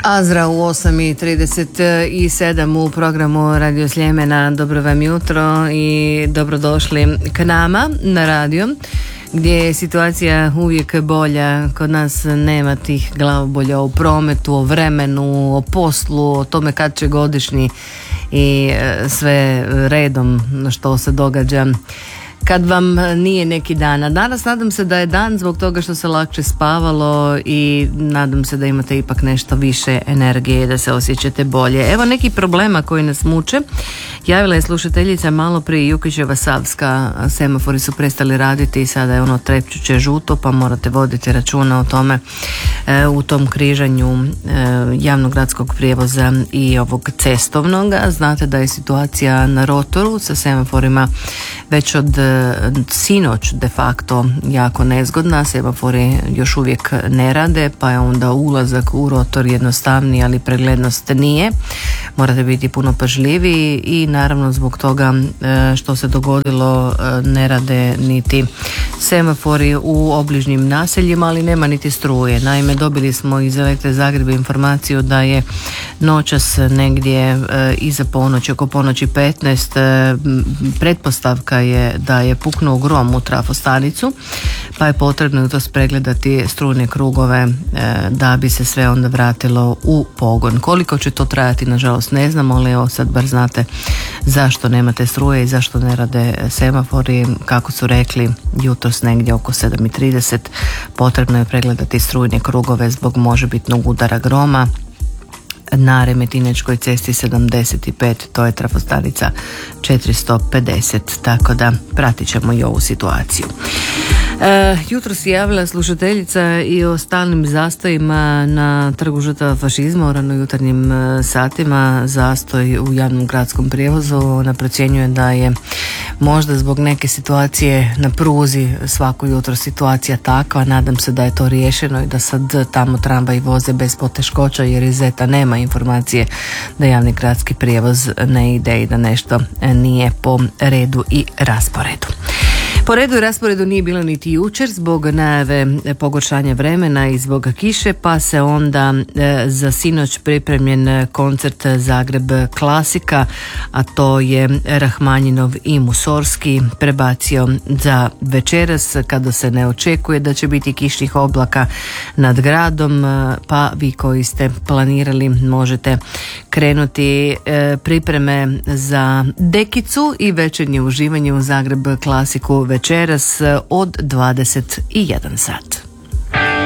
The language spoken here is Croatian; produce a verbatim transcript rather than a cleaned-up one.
Azra u osam i trideset sedam u programu Radio Sljemena. Dobro vam jutro i dobrodošli k nama na radio, gdje je situacija uvijek bolja. Kod nas nema tih glavobolja o prometu, o vremenu, o poslu, o tome kad će godišnji i sve redom što se događa kad vam nije neki dan. A danas nadam se da je dan zbog toga što se lakše spavalo i nadam se da imate ipak nešto više energije i da se osjećate bolje. Evo neki problema koji nas muče. Javila je slušateljica malo prije Jukićeva Savska. Semafori su prestali raditi i sada je ono trepćuće žuto, pa morate voditi računa o tome e, u tom križanju e, javnog gradskog prijevoza i ovog cestovnog. Znate da je situacija na rotoru sa semaforima već od sinoć de facto jako nezgodna. Semafori još uvijek ne rade, pa je onda ulazak u rotor jednostavniji, ali preglednost nije. Morate biti puno pažljiviji i naravno zbog toga što se dogodilo ne rade niti semafori u obližnjim naseljima, ali nema niti struje. Naime, dobili smo iz Elektre Zagreba informaciju da je noćas negdje iza ponoći, oko ponoći petnaest, pretpostavka je da je puknuo grom u trafostanicu, pa je potrebno jutros pregledati strujne krugove da bi se sve onda vratilo u pogon. Koliko će to trajati, nažalost ne znamo, ali evo sad bar znate zašto nemate struje i zašto ne rade semafori. Kako su rekli, jutros negdje oko sedam i trideset potrebno je pregledati strujne krugove zbog možebitnog udara groma na Remetinečkoj cesti sedamdeset pet, to je trafostanica četiristo pedeset, tako da pratit ćemo i ovu situaciju. E, jutro se javila slušateljica i o stalnim zastojima na Trgu žrtava fašizma u ranojutarnjim satima, zastoj u javnom gradskom prijevozu. Ona procjenjuje da je možda zbog neke situacije na pruzi svako jutro situacija takva. Nadam se da je to riješeno i da sad tamo tramvaji voze bez poteškoća, jer iz Zeta nema informacije da javni gradski prijevoz ne ide i da nešto nije po redu i rasporedu. Po redu i rasporedu nije bilo niti jučer zbog najave pogoršanja vremena i zbog kiše, pa se onda e, za sinoć pripremljen koncert Zagreb klasika, a to je Rahmanjinov i Musorski, prebacio za večeras kada se ne očekuje da će biti kišnih oblaka nad gradom, pa vi koji ste planirali možete krenuti e, pripreme za dekicu i večernje uživanje u Zagreb klasiku večeras od dvadeset jedan sat.